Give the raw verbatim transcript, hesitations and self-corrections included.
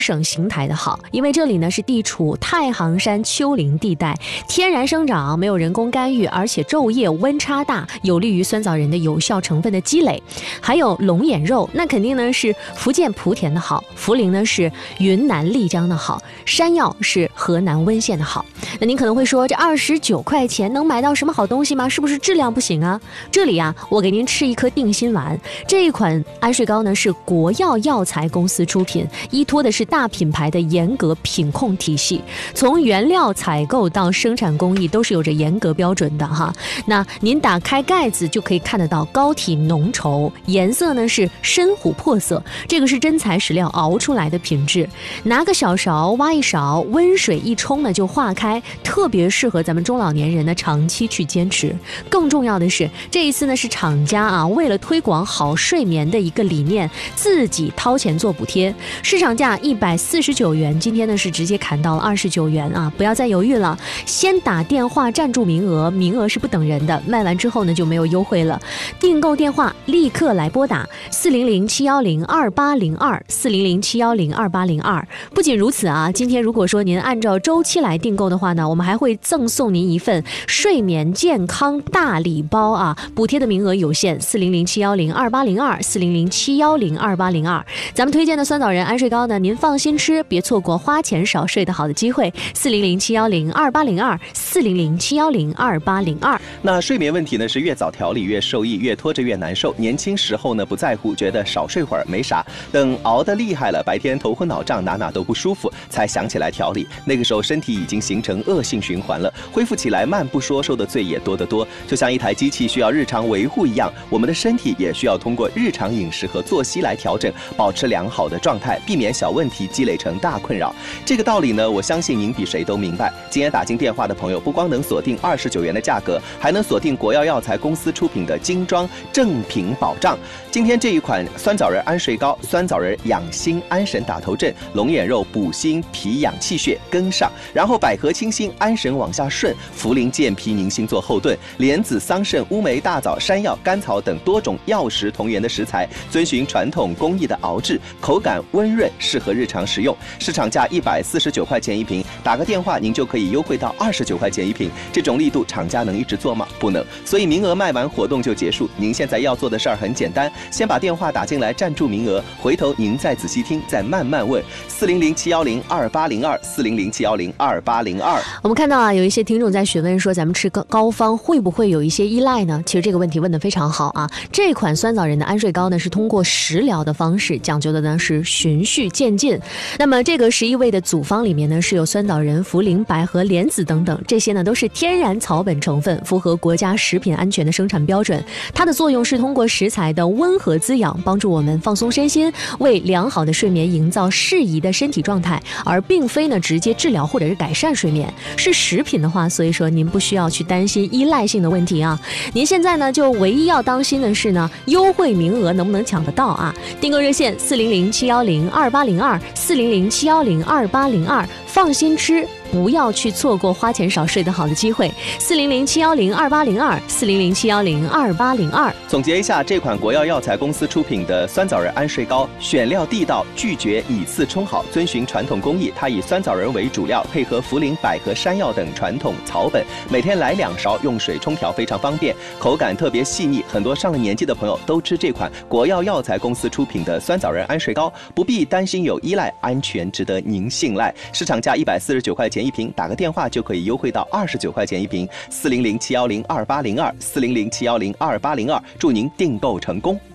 省邢台的好，因为这里呢是地处太行山丘陵地带，天然生长，没有人工干预，而且昼夜温差大，有利于酸枣仁的有效成分的积累。还有龙眼肉，那肯定呢是福建莆田的好，茯苓呢是云南丽江的好，山药是河南温县的好。那您可能会说，这二十九块钱能买到什么好东西吗？是不是质量不行啊？这里啊，我给您吃一颗定心丸。这一款安睡膏呢是国药药材公司出品，依托的是大品牌的严格品控体系，从原料采购到生产工艺都是有着严格标准的哈。那您打开盖子就可以看得到膏体浓稠，颜色呢是深琥珀色，这个是真材实料熬出来的品质。拿个小勺挖一勺，温水一冲呢就化开，特别适合咱们中老年人呢长期去坚持。更重要的是，这一次呢是厂家啊为了推广好睡眠的一个理念，自己掏钱做补贴，市场价一百四十九元，今天呢是直接砍到了二十九元啊！不要再犹豫了，先打电话占住名额，名额是不等人的，卖完之后呢就没有优惠了。订购电话立刻来拨打四零零七幺零二八零二四零零七幺零二八零二。不仅如此啊，今天如果说您按照周期来订购的话呢，我们还会赠送您一份睡眠健康大礼包啊！补贴的名额有限，四零零七幺零二八零二四零零七幺零二八零二。咱们推荐的酸枣仁安睡膏呢，您放心吃，别错过花钱少睡得好的机会。四零零七幺零二八零二四零零七幺零二八零二。 那睡眠问题呢是越早调理越受益，越拖着越难受。年轻时候呢不在乎，觉得少睡会儿没啥，等熬得厉害了，白天头昏脑胀，哪哪都不舒服，才想起来调理。那个时候身体已经形成恶性循环了，恢复起来慢不说，受的罪也多得多。就像一台机器需要日常维护一样，我们的身体也需要通过日常饮食和作息来调整，保持良好的状态，避免小问题积累成大困扰。这个道理呢，我相信您比谁都明白。今天打进电话的朋友，不光能锁定二十九元的价格，还能锁定国药药材公司出品的精装正品保障。今天这一款酸枣仁安睡膏，酸枣仁养心安神打头阵，龙眼肉补心脾养气血跟上，然后百合清心安神往下顺，茯苓健脾宁心做后盾，莲子桑葚乌梅大枣山药甘草等多种药食同源的食材，遵循传统工艺的熬制，口感温润，适合日常食用。市场价一百四十九块钱一瓶，打个电话您就可以优惠到二十九块钱一瓶。这种力度厂家能一直做吗？不能。所以名额卖完活动就结束。您现在要做的事儿很简单，先把电话打进来占住名额，回头您再仔细听，再慢慢问。四零零七幺零二八零二四零零七幺零二八零二。 我们看到啊，有一些听众在询问说，咱们吃膏方会不会有一些依赖呢？其实这个问题问得非常好啊。这款酸枣仁的安睡膏呢，是通过食疗的方式，讲究的呢是循序渐进。那么这个十一味的组方里面呢，是有酸枣仁、茯苓、百合、莲子等等，这些呢都是天然草本成分，符合国家食品安全的生产标准。它的作用是通过食材的温和滋养，帮助我们放松身心，为良好的睡眠营造适宜的身体状态，而并非呢直接治疗或者是改善睡眠。是食品的话，所以说您不需要去担心依赖性的问题啊。您现在呢就唯一要当心的是呢，优惠名额能不能抢得到啊？订购热线四零零七幺零二八零二四零零七幺零二八零二，放心吃，不要去错过花钱少睡得好的机会。四零零七幺零二八零二四零零七幺零二八零二。 总结一下，这款国药药材公司出品的酸枣仁安睡膏，选料地道，拒绝以次充好，遵循传统工艺。它以酸枣仁为主料，配合茯苓、百合、山药等传统草本，每天来两勺，用水冲调非常方便，口感特别细腻。很多上了年纪的朋友都吃这款国药药材公司出品的酸枣仁安睡膏，不必担心有依赖，安全值得您信赖。市场价一百四十九块钱一瓶，打个电话就可以优惠到二十九块钱一瓶。四零零七幺零二八零二四零零七幺零二八零二，祝您订购成功。